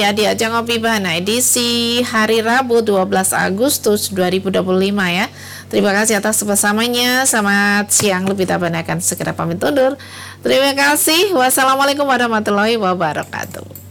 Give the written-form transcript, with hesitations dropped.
ya di Ajang Ngopi Bahana edisi hari Rabu 12 Agustus 2025 ya. Terima kasih atas bersamanya. Selamat siang, lebih Tabana akan segera pamit undur. Terima kasih. Wassalamualaikum warahmatullahi wabarakatuh.